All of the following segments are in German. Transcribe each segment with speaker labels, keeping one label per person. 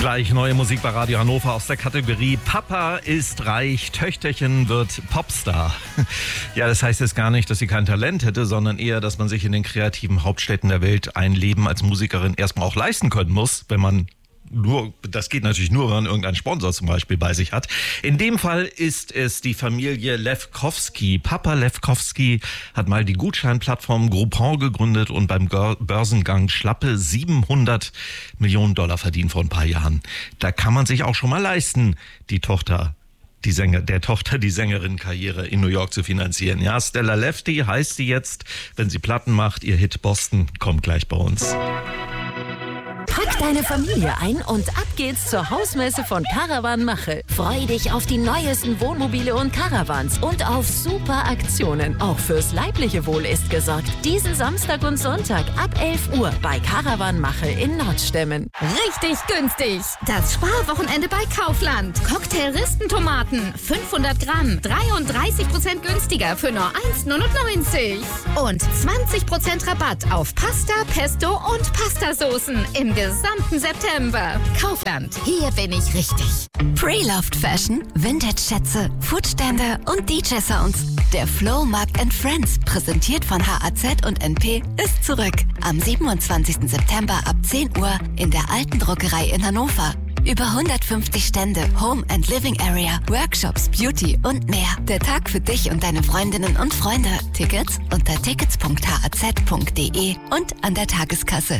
Speaker 1: Gleich neue Musik bei Radio Hannover aus der Kategorie Papa ist reich, Töchterchen wird Popstar. Ja, das heißt jetzt gar nicht, dass sie kein Talent hätte, sondern eher, dass man sich in den kreativen Hauptstädten der Welt ein Leben als Musikerin erstmal auch leisten können muss, wenn man das geht natürlich nur, wenn man irgendeinen Sponsor zum Beispiel bei sich hat. In dem Fall ist es die Familie Lewkowski. Papa Lewkowski hat mal die Gutscheinplattform Groupon gegründet und beim Börsengang schlappe 700 Millionen Dollar verdient vor ein paar Jahren. Da kann man sich auch schon mal leisten, der Tochter die Sängerin-Karriere in New York zu finanzieren. Ja, Stella Lefty heißt sie jetzt. Wenn sie Platten macht, ihr Hit Boston kommt gleich bei uns.
Speaker 2: Pack deine Familie ein und ab geht's zur Hausmesse von Caravan Mache. Freu dich auf die neuesten Wohnmobile und Caravans und auf super Aktionen. Auch fürs leibliche Wohl ist gesorgt. Diesen Samstag und Sonntag ab 11 Uhr bei Caravan Mache in Nordstemmen.
Speaker 3: Richtig günstig. Das Sparwochenende bei Kaufland. Cocktail-Rispentomaten 500 Gramm. 33% günstiger für nur 1,99. Und 20% Rabatt auf Pasta, Pesto und Pastasoßen im gesamten September. Kaufland, hier bin ich richtig.
Speaker 4: Pre-Loved Fashion, Vintage-Schätze, Foodstände und DJ-Sounds. Der Flohmarkt & Friends, präsentiert von HAZ und NP, ist zurück. Am 27. September ab 10 Uhr in der Alten Druckerei in Hannover. Über 150 Stände, Home and Living Area, Workshops, Beauty und mehr. Der Tag für dich und deine Freundinnen und Freunde. Tickets unter tickets.haz.de und an der Tageskasse.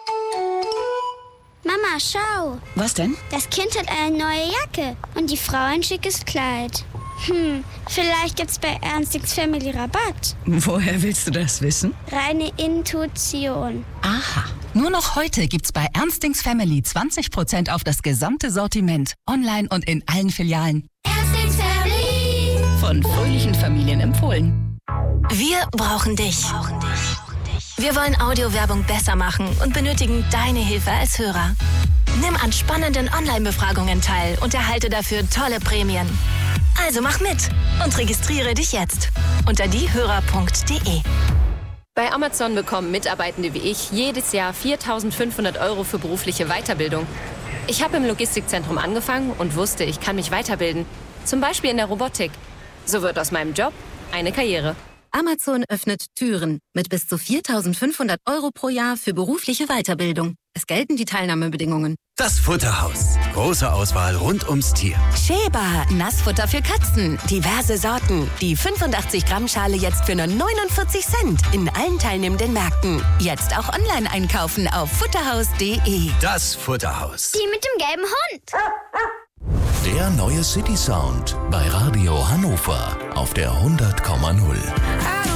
Speaker 5: Mama, schau.
Speaker 6: Was denn?
Speaker 5: Das Kind hat eine neue Jacke und die Frau ein schickes Kleid. Vielleicht gibt's bei Ernstings Family Rabatt.
Speaker 6: Woher willst du das wissen?
Speaker 5: Reine Intuition.
Speaker 6: Aha. Nur noch heute gibt's bei Ernstings Family 20% auf das gesamte Sortiment. Online und in allen Filialen.
Speaker 5: Ernstings Family.
Speaker 6: Von fröhlichen Familien empfohlen.
Speaker 2: Wir brauchen dich. Wir wollen Audiowerbung besser machen und benötigen deine Hilfe als Hörer. Nimm an spannenden Online-Befragungen teil und erhalte dafür tolle Prämien. Also mach mit und registriere dich jetzt unter diehörer.de.
Speaker 7: Bei Amazon bekommen Mitarbeitende wie ich jedes Jahr 4.500 € für berufliche Weiterbildung. Ich habe im Logistikzentrum angefangen und wusste, ich kann mich weiterbilden. Zum Beispiel in der Robotik. So wird aus meinem Job eine Karriere.
Speaker 2: Amazon öffnet Türen mit bis zu 4.500 € pro Jahr für berufliche Weiterbildung. Es gelten die Teilnahmebedingungen.
Speaker 8: Das Futterhaus. Große Auswahl rund ums Tier.
Speaker 2: Sheba, Nassfutter für Katzen. Diverse Sorten. Die 85 Gramm Schale jetzt für nur 49 Cent in allen teilnehmenden Märkten. Jetzt auch online einkaufen auf futterhaus.de.
Speaker 8: Das Futterhaus.
Speaker 5: Die mit dem gelben Hund.
Speaker 9: Der neue City Sound bei Radio Hannover auf der 100,0.